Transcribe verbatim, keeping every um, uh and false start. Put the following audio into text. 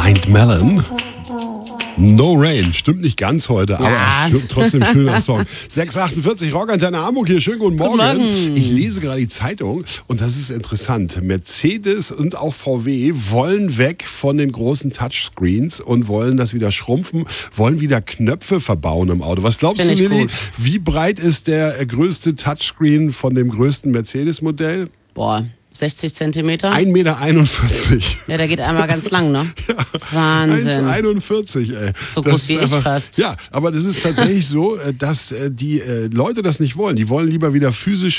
Blind Melon. No Rain, stimmt nicht ganz heute, aber Ja. trotzdem schöner Song. sechs achtundvierzig, Rockantenne Hamburg hier, schönen guten Morgen. Guten Morgen. Ich lese gerade die Zeitung und das ist interessant. Mercedes und auch V W wollen weg von den großen Touchscreens und wollen das wieder schrumpfen, wollen wieder Knöpfe verbauen im Auto. Was glaubst Find du, ich Lilly? gut. Wie breit ist der äh, größte Touchscreen von dem größten Mercedes-Modell? Boah, sechzig Zentimeter? ein Meter einundvierzig. Ja, der geht einmal ganz lang, ne? eins Wahnsinn. einundvierzig, ey. So Das groß ist wie ich fast. Ja, aber das ist tatsächlich so, äh, dass äh, die äh, Leute das nicht wollen. Die wollen lieber wieder physisch